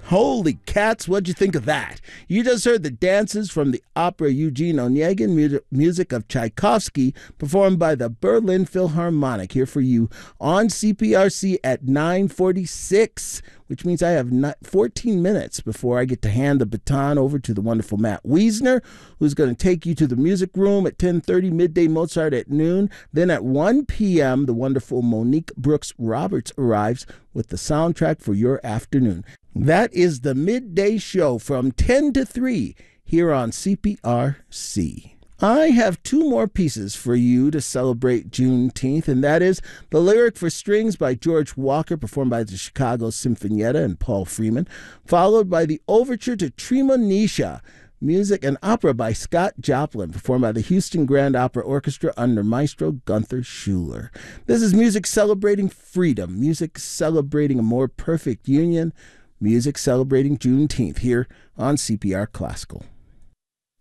Holy cats, what'd you think of that? You just heard the dances from the opera Eugene Onegin, music of Tchaikovsky, performed by the Berlin Philharmonic, here for you on CPRC at 9:46, which means I have 14 minutes before I get to hand the baton over to the wonderful Matt Wiesner, who's going to take you to the music room at 10:30, midday Mozart at noon. Then at 1 p.m., the wonderful Monique Brooks Roberts arrives with the soundtrack for your afternoon. That is the midday show from 10 to 3 here on CPRC. I have two more pieces for you to celebrate Juneteenth, and that is the Lyric for Strings by George Walker, performed by the Chicago Sinfonietta and Paul Freeman, followed by the Overture to Tremonisha, music and opera by Scott Joplin, performed by the Houston Grand Opera Orchestra under Maestro Gunther Schuller. This is music celebrating freedom, music celebrating a more perfect union, music celebrating Juneteenth here on CPR Classical.